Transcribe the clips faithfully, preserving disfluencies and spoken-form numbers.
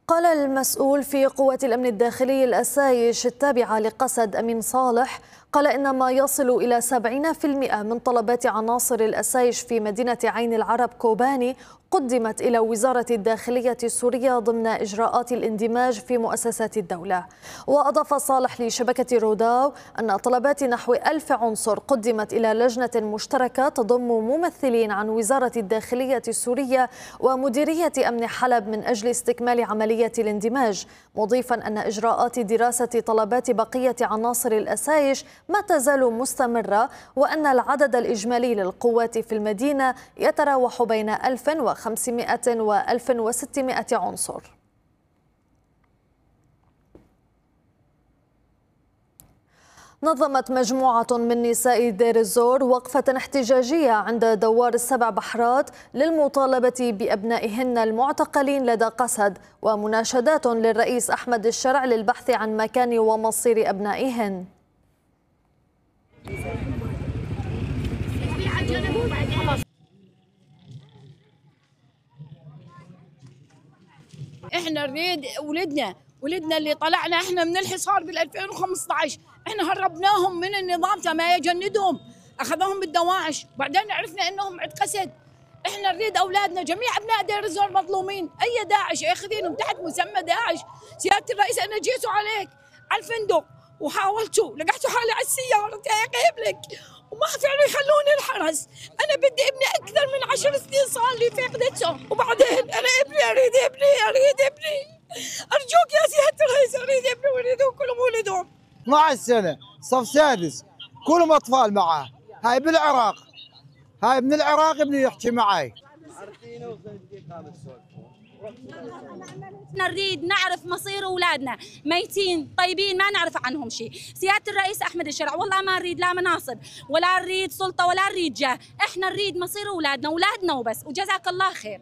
قال المسؤول في قوات الأمن الداخلي الأسايش التابعة لقسد أمين صالح قال إن ما يصل إلى سبعين بالمئة من طلبات عناصر الأسايش في مدينة عين العرب كوباني قدمت إلى وزارة الداخلية السورية ضمن إجراءات الاندماج في مؤسسات الدولة. وأضاف صالح لشبكة روداو أن طلبات نحو ألف عنصر قدمت إلى لجنة مشتركة تضم ممثلين عن وزارة الداخلية السورية ومديرية أمن حلب من أجل استكمال عملية الاندماج، مضيفا أن إجراءات دراسة طلبات بقية عناصر الأسايش ما تزال مستمرة، وأن العدد الإجمالي للقوات في المدينة يتراوح بين ألف وخمسمئة وألف وستمئة عنصر. نظمت مجموعة من نساء دير الزور وقفة احتجاجية عند دوار السبع بحرات للمطالبة بأبنائهن المعتقلين لدى قسد، ومناشدات للرئيس أحمد الشرع للبحث عن مكان ومصير أبنائهن. احنا نريد ولدنا ولدنا اللي طلعنا احنا من الحصار بال ألفين وخمسة عشر، احنا هربناهم من النظام كما يجندهم، اخذوهم بالدواعش، بعدين عرفنا انهم عند قسد. احنا نريد اولادنا جميع ابناء دير الزور مظلومين، اي داعش اخذينهم تحت مسمى داعش. سياده الرئيس انا جيتوا عليك على الفندق وحاولتوا لقحتوا حالي على السياره جاي لك وما فعلوا يخلوني الحرس. انا بدي ابني اكثر من عشر سنين صار لي فقدته، وبعدين انا ابني اريد ابني اريد ابني ارجوك يا سياده الرئيس اريد ابني واريدهم كلهم ولدهم. اثني عشر سنه صف سادس كلهم اطفال معه. هاي بالعراق، هاي من العراق ابني يحكي معي. نريد نعرف مصير اولادنا، ميتين طيبين ما نعرف عنهم شيء. سياده الرئيس احمد الشرع والله ما نريد لا مناصب ولا نريد سلطه ولا نريد جاه، احنا نريد مصير اولادنا، اولادنا وبس، وجزاك الله خير.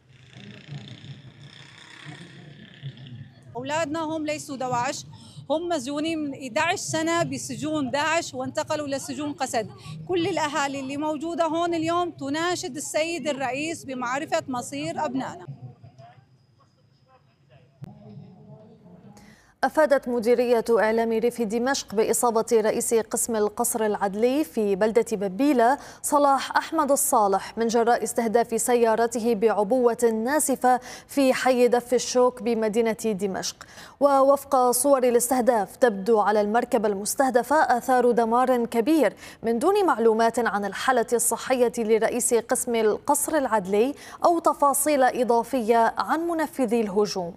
اولادنا هم ليسوا دواعش، هم مسجونين من إحدى عشرة سنة بسجون داعش وانتقلوا لسجون قسد. كل الأهالي اللي موجودة هون اليوم تناشد السيد الرئيس بمعرفة مصير أبنائنا. أفادت مديرية إعلام ريف دمشق بإصابة رئيس قسم القصر العدلي في بلدة ببيلة صلاح أحمد الصالح من جراء استهداف سيارته بعبوة ناسفة في حي دف الشوك بمدينة دمشق. ووفق صور الاستهداف تبدو على المركبة المستهدفة آثار دمار كبير من دون معلومات عن الحالة الصحية لرئيس قسم القصر العدلي أو تفاصيل إضافية عن منفذي الهجوم.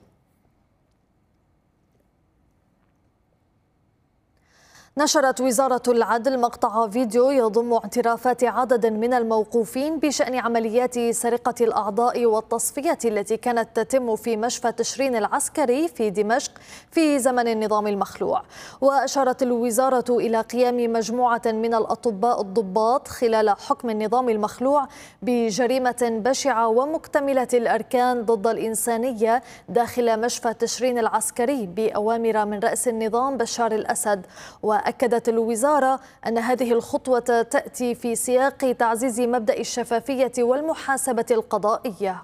نشرت وزارة العدل مقطع فيديو يضم اعترافات عدد من الموقوفين بشأن عمليات سرقة الأعضاء والتصفية التي كانت تتم في مشفى تشرين العسكري في دمشق في زمن النظام المخلوع. وأشارت الوزارة إلى قيام مجموعة من الأطباء الضباط خلال حكم النظام المخلوع بجريمة بشعة ومكتملة الأركان ضد الإنسانية داخل مشفى تشرين العسكري بأوامر من رأس النظام بشار الأسد. وأكدت الوزارة أن هذه الخطوة تأتي في سياق تعزيز مبدأ الشفافية والمحاسبة القضائية.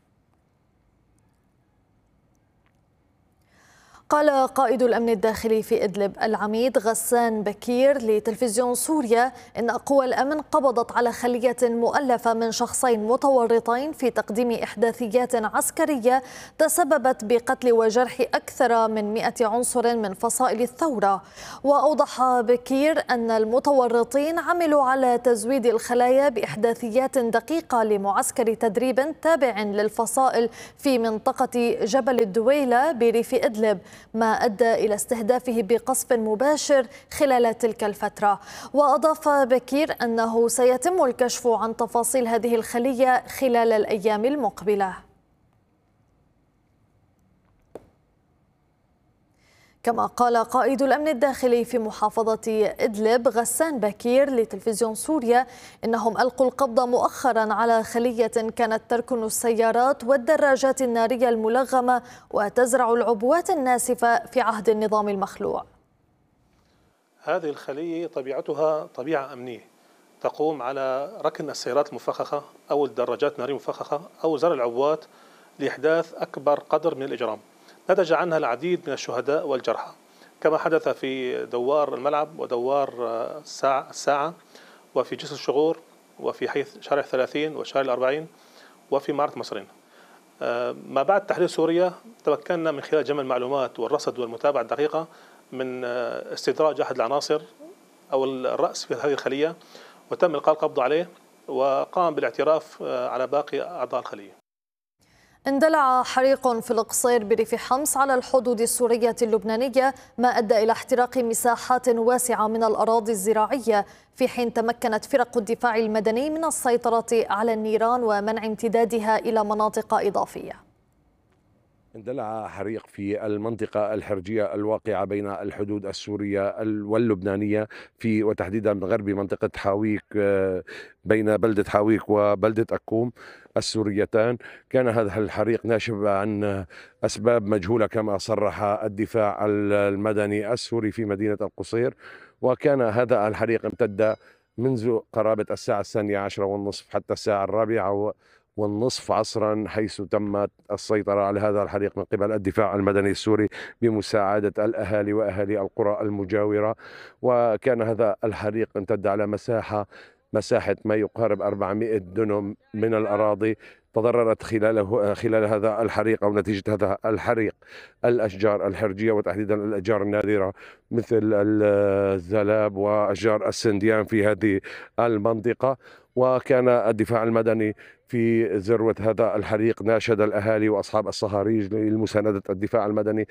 قال قائد الأمن الداخلي في إدلب العميد غسان بكير لتلفزيون سوريا إن قوى الأمن قبضت على خلية مؤلفة من شخصين متورطين في تقديم إحداثيات عسكرية تسببت بقتل وجرح أكثر من مئة عنصر من فصائل الثورة. وأوضح بكير أن المتورطين عملوا على تزويد الخلايا بإحداثيات دقيقة لمعسكر تدريب تابع للفصائل في منطقة جبل الدويلة بريف إدلب، ما أدى إلى استهدافه بقصف مباشر خلال تلك الفترة. وأضاف بكير أنه سيتم الكشف عن تفاصيل هذه الخلية خلال الأيام المقبلة. كما قال قائد الأمن الداخلي في محافظة إدلب غسان بكير لتلفزيون سوريا إنهم ألقوا القبض مؤخرا على خلية كانت تركن السيارات والدراجات النارية الملغمة وتزرع العبوات الناسفة في عهد النظام المخلوع. هذه الخلية طبيعتها طبيعة أمنية تقوم على ركن السيارات المفخخة أو الدراجات النارية المفخخة أو زرع العبوات لإحداث أكبر قدر من الإجرام. نتج عنها العديد من الشهداء والجرحى، كما حدث في دوار الملعب ودوار الساعة وفي جسر الشغور وفي حي شارع الثلاثين وشارع الأربعين وفي معركة مصرين. ما بعد تحرير سوريا تمكنا من خلال جمع المعلومات والرصد والمتابعة الدقيقة من استدراج أحد العناصر أو الرأس في هذه الخلية، وتم إلقاء القبض عليه وقام بالاعتراف على باقي أعضاء الخلية. اندلع حريق في القصير بريف حمص على الحدود السورية اللبنانية، ما أدى إلى احتراق مساحات واسعة من الأراضي الزراعية، في حين تمكنت فرق الدفاع المدني من السيطرة على النيران ومنع امتدادها إلى مناطق إضافية. اندلع حريق في المنطقة الحرجية الواقعة بين الحدود السورية واللبنانية في وتحديدا من غرب منطقة حاويك بين بلدة حاويك وبلدة أكوم السوريتان. كان هذا الحريق ناشب عن أسباب مجهولة كما صرح الدفاع المدني السوري في مدينة القصير، وكان هذا الحريق امتد منذ قرابة الساعة الثانية عشرة والنصف حتى الساعة الرابعة والنصف عصرا، حيث تمت السيطرة على هذا الحريق من قبل الدفاع المدني السوري بمساعدة الأهالي وأهالي القرى المجاورة. وكان هذا الحريق امتد على مساحة مساحة ما يقارب أربعمائة دنم من الأراضي. تضررت خلاله خلال هذا الحريق أو نتيجة هذا الحريق الأشجار الحرجية وتحديدا الأشجار النادرة مثل الزلاب وأشجار السنديان في هذه المنطقة. وكان الدفاع المدني في ذروة هذا الحريق ناشد الأهالي وأصحاب الصهاريج لمساندة الدفاع المدني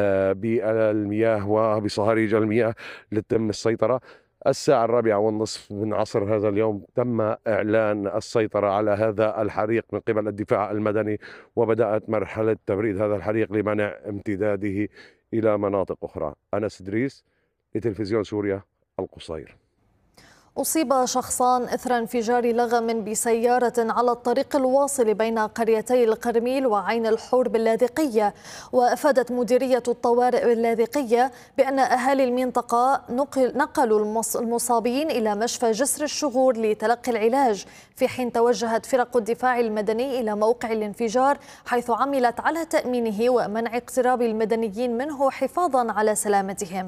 بالمياه وبصهاريج المياه لتتم السيطرة. الساعة الرابعة والنصف من عصر هذا اليوم تم إعلان السيطرة على هذا الحريق من قبل الدفاع المدني، وبدأت مرحلة تبريد هذا الحريق لمنع امتداده إلى مناطق أخرى. أنس إدريس لتلفزيون سوريا القصير. أصيب شخصان إثر انفجار لغم بسيارة على الطريق الواصل بين قريتي القرميل وعين الحور باللاذقية. وأفادت مديرية الطوارئ باللاذقية بأن أهالي المنطقة نقلوا المصابين إلى مشفى جسر الشغور لتلقي العلاج، في حين توجهت فرق الدفاع المدني إلى موقع الانفجار حيث عملت على تأمينه ومنع اقتراب المدنيين منه حفاظا على سلامتهم.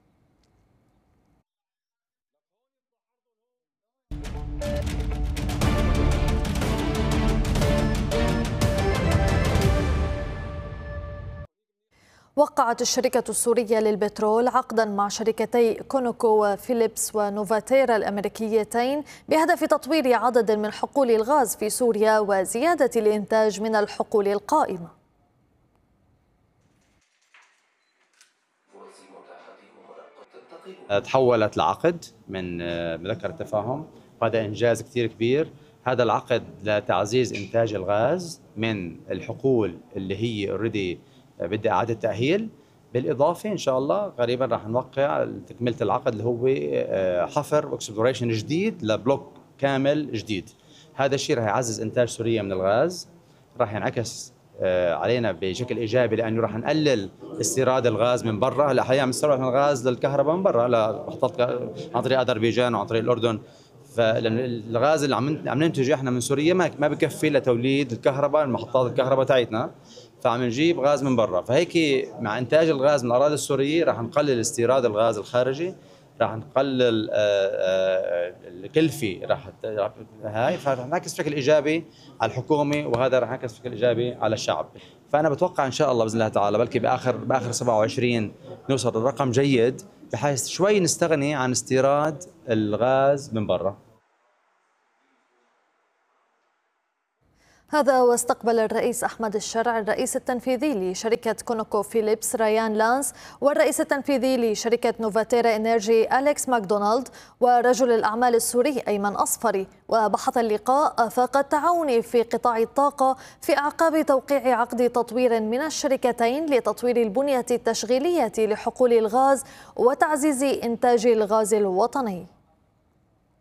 وقعت الشركة السورية للبترول عقدا مع شركتي كونوكو وفيليبس ونوفاتيرا الأمريكيتين بهدف تطوير عدد من حقول الغاز في سوريا وزيادة الإنتاج من الحقول القائمة. تحولت العقد من مذكرة تفاهم، وهذا إنجاز كثير كبير. هذا العقد لتعزيز إنتاج الغاز من الحقول اللي هي اوريدي بدي إعادة تأهيل، بالإضافة إن شاء الله قريبا راح نوقع تكملة العقد اللي هو حفر واكسبلوريشن جديد لبلوك كامل جديد. هذا الشيء راح يعزز إنتاج سوريا من الغاز، راح ينعكس علينا بشكل إيجابي لأنه راح نقلل استيراد الغاز من برا. هلا حاليا عم نستورد من الغاز للكهرباء من برا لمحطات عن طريق أذربيجان وعن طريق الأردن، فلأن الغاز اللي عم عم ننتجه احنا من سوريا ما ما بكفي لتوليد الكهرباء محطات الكهرباء تاعتنا، فعم نجيب غاز من برا. فهيك مع انتاج الغاز من الاراضي السوريه راح نقلل استيراد الغاز الخارجي، راح نقلل الكلفه، راح هاي فرح نعكس بشكل ايجابي على الحكومه، وهذا راح ينعكس بشكل ايجابي على الشعب. فانا بتوقع ان شاء الله باذن الله تعالى بلكي باخر باخر سبعة وعشرين نوصل لرقم جيد بحيث شوي نستغني عن استيراد الغاز من برا. هذا واستقبل الرئيس أحمد الشرع الرئيس التنفيذي لشركة كونوكو فيليبس ريان لانس والرئيس التنفيذي لشركة نوفاتيرا إنرجي أليكس ماكدونالد ورجل الأعمال السوري أيمن أصفري. وبحث اللقاء آفاق التعاون في قطاع الطاقة في أعقاب توقيع عقد تطوير من الشركتين لتطوير البنية التشغيلية لحقول الغاز وتعزيز إنتاج الغاز الوطني.